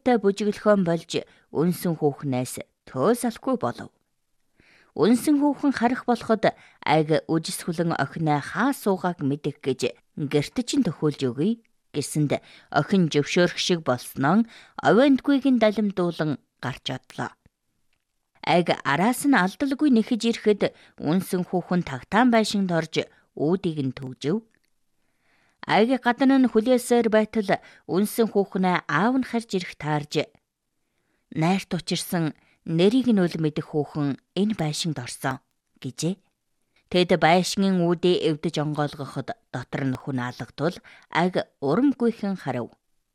надтай бүжиглөхөн болж үнсэн хүүхнээс төөс алхгүй болов. Үнсэн хүүхэн харах болоход аг үжисхүлэн охиноо хаа суугааг мэдэх гэж гэрт чинь төхөөлж өгье гэсэнд охин зөвшөөрөх шиг болсноо овондгүйг далимдуулан гарч одлоо. Аг араас нь алдалгүй нэхэж ирэхэд үнсэн хүүхэн тагтаан байшинд орж үүдийг нь төвжөв. Аг гадна нь хүлээсээр байтал үнсэн хүүхнээ аав нь харж ирэх таарж найрт учирсан нэрийг нь үл мэдэх хүүхэн энэ байшинд орсон гэжээ. Тэд байшингийн үүдээ эвдэж онгойлгоход дотор нь хүн алгатвал аг урамгүйхэн харав.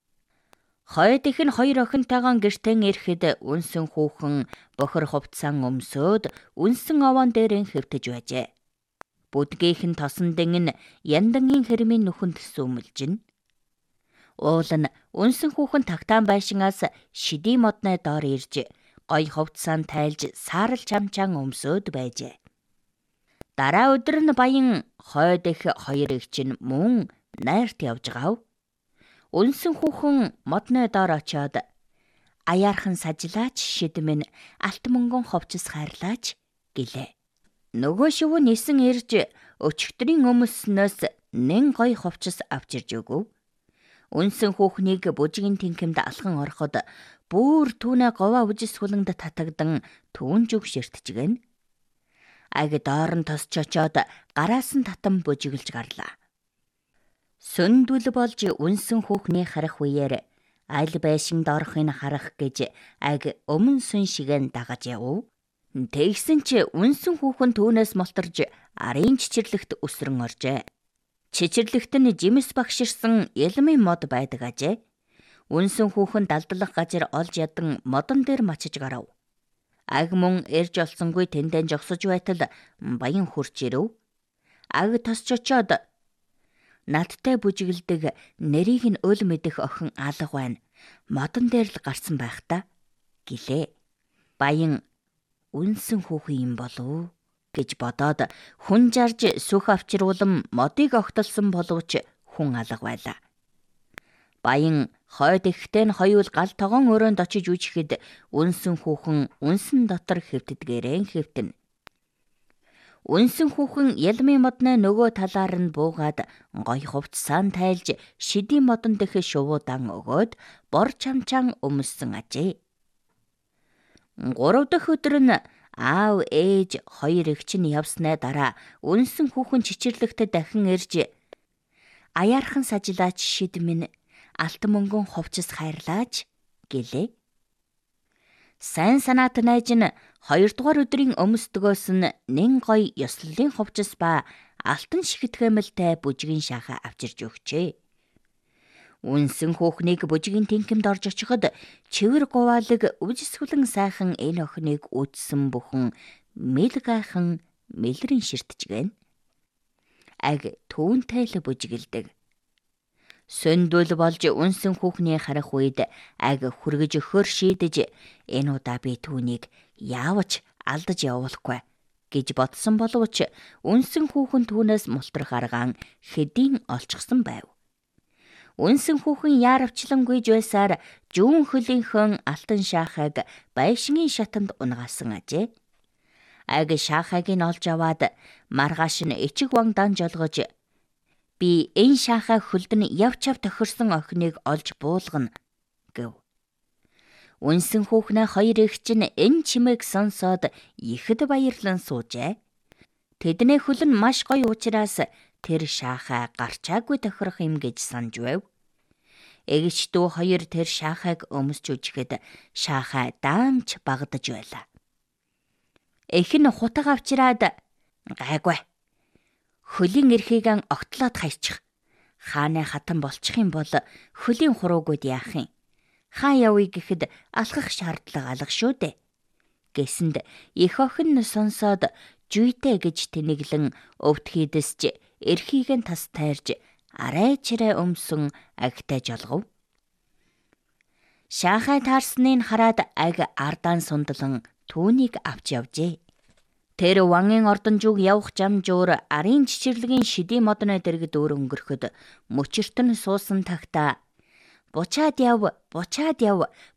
Хойд их нь хоёр охинтойгоо гэртэн ирэхэд үнсэн хүүхэн бохор хувцсан өмсөөд үнсэн овоон дээрэн хэвтэж байжээ. Бүдгийнх нь тосондын нь яндангийн хэрмийн нүхэнд сүмэлжин. Уул нь үнсэн хүүхэн тагтаан байшингаас шидий модны доор ирж гой хувцсаан тайлж саарл чамчаан өмсөөд байжээ. Дараа өдөр нь баян хойд их хоёр эгч нь мөн найрт явж гав. Үнсэн хүүхэн модны доор очиод аяархан сажлаач шидмэн алт мөнгөн ховчс хайрлаач гэлээ. Нөгөө шив нисэн ирж өчигдрийн өмснөөс нэн гой ховчс авчирж өгөв. Үнсэн хүүхнийг бүжгийн тэнхимд алхан ороход бүр түүнээ говаа үжис хулангад татагдан түүн зүг ширтчихгэн. Аг доор нь тосч очоод гараас нь татан бүжиглж гарлаа. Сөндүл болж үнсэн хүүхний харах үеэр аль байшинд орохыг харах гэж аг өмнө сүн шигэн дагаж явв. Тэгсэн чи үнсэн хүүхэн түүнээс молторж арын чичирлэгт өсрөн оржээ. Чичирлэгт нь жимс багширсан элмийн мод байдаг ажээ. Үнсэн хүүхэн далдлах газар олж ядан модон дээр мачиж гарав. Аг мөн эрж олсонгүй тэндэн жогсож байтал баян хурж ирэв. Аг тосч очоод надтай бүжиглдэг нэрийг нь өл мэдэх охин алга байна. Модон дээр л гарсан байх та гэлээ. Баян үнсэн хүүхэн юм болов гэж бодоод хүн жарж сүх авчруулан модыг огтолсон боловч хүн алга байлаа. Баян хойд ихтэй нь хоёул гал тогоон өрөөнд очиж үжихэд үнсэн хүүхэн үнсэн дотор хэвтдгээрэн хэвтэн. Үнсэн хүүхэн ялмын модны нөгөө талаар нь буугаад гой хувцсаан тайлж шидий модон дэх шувуудан өгөөд бор чамчаан өмссөн ажээ. 3 дахь өдөр нь аав ээж хоёр эгч нь явсны дараа үнсэн хүүхэн чичирлэгт дахин ирж аяархан сажлаач шидмэн алт мөнгөн ховчс хайрлаач гэлээ. Сайн санаат найж нь 2 дугаар өдрийн өмсдгөөс нь нэн гой ёслолын ховчс ба алтан шигтгэмэлтэй бүжгийн шахаа авчирж өгчээ. Үнсэн хүүхнийг бүжгийн тэнхимд орж очиход чивэр гуваалэг үжисхүлэн сайхан энэ охиныг үдсэн бүхэн мэл гайхан мэлрэн ширтчихгэн. Аг түүнтэй л бүжиглдэг. Сөндөл болж үнсэн хүүхний харах үед аг хүргэж өгөхөр шийдэж энэ удаа би түүнийг яавч алдаж явуулахгүй гэж бодсон боловч үнсэн хүүхэн түүнээс мултрах аргаан хэдийн олчихсон байв. Үнсэн хүүхэн яаравчлангүйж байсаар жүүн хөлийнхөн алтан шаахайг байшингийн шатанд унгаасан ажээ. Аг шаахайг нь олж аваад маргааш нь ичиг вандан жолгож би энэ шаахай хөлд нь явч ав тохирсон охиныг олж буулгана гэв. Үнсэн хүүхнээ хоёр эгч нь энэ чимээг сонсоод ихэд баярлан суужээ. Тэдний хөл нь маш гоё учраас тэр шаахай гарчаагүй тохирох юм гэж санаж байв. Эгч дүү хоёр тэр шаахайг өмсч үжихэд шаахай даамч багдаж байлаа. Эх нь хутаг авчираад гайгүй. Хөлийн эрхийг огтлоод хайчих. Хааны хатан болчих юм бол хөлийн хуруугууд яах юм? Хаа явъя гэхэд алхах шаардлага алга шүү дээ. Гэсэнд их охин нь сонсоод жүйтэй гэж тэнэглэн өвд хийдэсч эрхийг нь тас тайрж арай чирээ өмсөн агтай жолгов. Шаахай таарсныг хараад аг ардаан сундлан түүнийг авч явжээ. Тэр вангийн ордонжууг явах зам жуур арын чичирлэгийн шидий модны дэргэд өөр өнгөрөхөд мөчөрт нь суусан тагта "Бучаад яв,